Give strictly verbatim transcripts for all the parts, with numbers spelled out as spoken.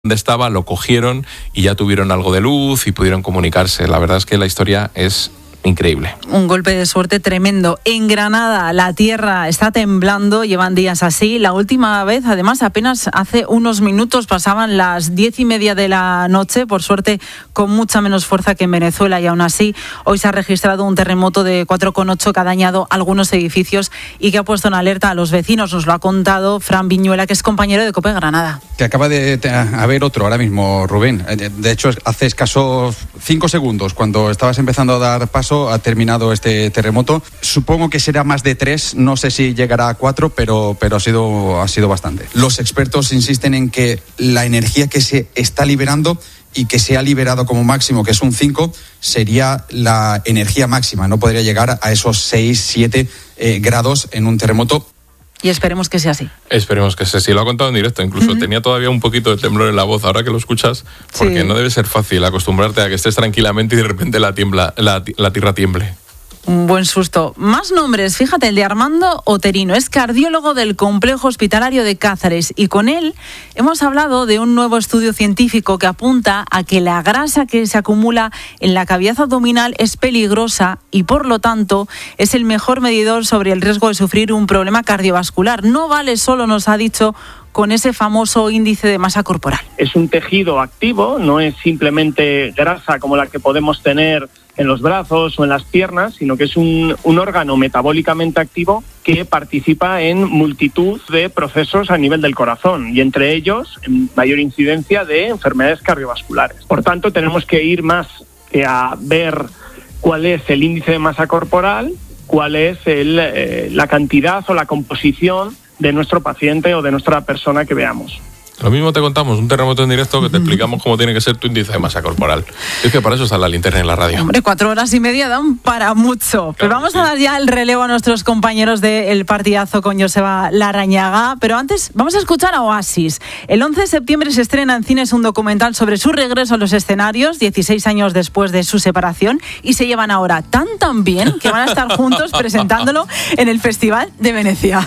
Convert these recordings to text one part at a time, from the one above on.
donde estaba, lo cogieron y ya tuvieron algo de luz y pudieron comunicarse. La verdad es que la historia es increíble. Un golpe de suerte tremendo. En Granada la tierra está temblando, llevan días así. La última vez, además, apenas hace unos minutos, pasaban las diez y media de la noche, por suerte con mucha menos fuerza que en Venezuela, y aún así hoy se ha registrado un terremoto de cuatro coma ocho que ha dañado algunos edificios y que ha puesto en alerta a los vecinos. Nos lo ha contado Fran Viñuela, que es compañero de COPE Granada. Que acaba de haber otro ahora mismo, Rubén. De hecho, hace escasos cinco segundos, cuando estabas empezando a dar paso, ha terminado este terremoto. Supongo que será más de tres, no sé si llegará a cuatro, pero, pero ha sido, ha sido bastante. Los expertos insisten en que la energía que se está liberando y que se ha liberado como máximo, que es un cinco, sería la energía máxima. No podría llegar a esos seis, siete eh, grados en un terremoto. Y esperemos que sea así. Esperemos que sea así. Lo ha contado en directo. Incluso uh-huh. tenía todavía un poquito de temblor en la voz. Ahora que lo escuchas, porque sí. no debe ser fácil acostumbrarte a que estés tranquilamente y de repente la, tiembla, la, la tierra tiemble. Un buen susto. Más nombres. Fíjate, el de Armando Oterino. Es cardiólogo del Complejo Hospitalario de Cáceres. Y con él hemos hablado de un nuevo estudio científico que apunta a que la grasa que se acumula en la cavidad abdominal es peligrosa y, por lo tanto, es el mejor medidor sobre el riesgo de sufrir un problema cardiovascular. No vale solo, nos ha dicho, con ese famoso índice de masa corporal. Es un tejido activo, no es simplemente grasa como la que podemos tener en los brazos o en las piernas, sino que es un, un órgano metabólicamente activo que participa en multitud de procesos a nivel del corazón y entre ellos en mayor incidencia de enfermedades cardiovasculares. Por tanto, tenemos que ir más que a ver cuál es el índice de masa corporal, cuál es el, eh, la cantidad o la composición de nuestro paciente o de nuestra persona que veamos. Lo mismo te contamos, un terremoto en directo, que te explicamos cómo tiene que ser tu índice de masa corporal. Es que para eso está la linterna en la radio. Hombre, cuatro horas y media dan para mucho. Claro, pero vamos sí. a dar ya el relevo a nuestros compañeros del partidazo con Joseba Larrañaga. Pero antes vamos a escuchar a Oasis. El once de septiembre se estrena en cines un documental sobre su regreso a los escenarios, dieciséis años después de su separación, y se llevan ahora tan tan bien que van a estar juntos presentándolo en el Festival de Venecia.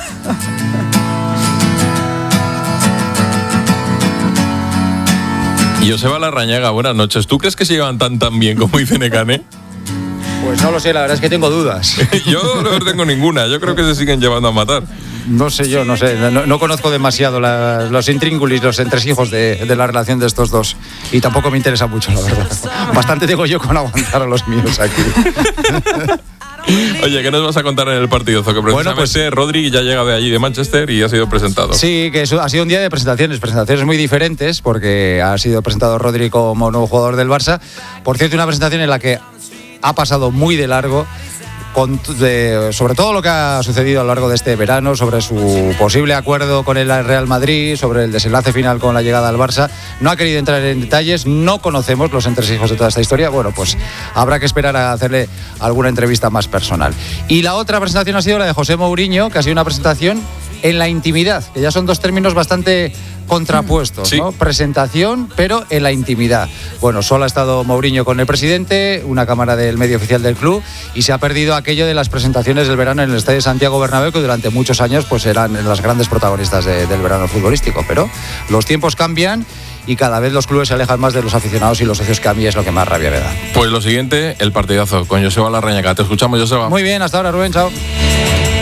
Y Joseba Larrañaga, buenas noches. ¿Tú crees que se llevan tan tan bien como dice Nekane? Pues no lo sé, la verdad es que tengo dudas. Yo no tengo ninguna, yo creo que se siguen llevando a matar. No sé yo, no sé, no, no conozco demasiado la, los intríngulis, los entresijos de, de la relación de estos dos. Y tampoco me interesa mucho, la verdad. Bastante tengo yo con aguantar a los míos aquí. Oye, ¿qué nos vas a contar en el partidazo? Que precisamente bueno, pues, Rodri ya ha llegado de allí, de Manchester, y ha sido presentado. Sí, que eso ha sido un día de presentaciones, presentaciones muy diferentes, porque ha sido presentado Rodri como nuevo jugador del Barça. Por cierto, una presentación en la que ha pasado muy de largo, con, de, sobre todo lo que ha sucedido a lo largo de este verano, sobre su posible acuerdo con el Real Madrid, sobre el desenlace final con la llegada al Barça. No ha querido entrar en detalles, no conocemos los entresijos de toda esta historia. Bueno, pues habrá que esperar a hacerle alguna entrevista más personal. Y la otra presentación ha sido la de José Mourinho, que ha sido una presentación en la intimidad, que ya son dos términos bastante contrapuestos, sí. ¿no? Presentación, pero en la intimidad. Bueno, solo ha estado Mourinho con el presidente, una cámara del medio oficial del club, y se ha perdido aquello de las presentaciones del verano en el Estadio Santiago Bernabéu, que durante muchos años pues eran las grandes protagonistas de, del verano futbolístico. Pero los tiempos cambian y cada vez los clubes se alejan más de los aficionados y los socios, que a mí es lo que más rabia me da. Pues lo siguiente, el partidazo con Joseba Larrañaga. Te escuchamos, Joseba. Muy bien, hasta ahora, Rubén, chao.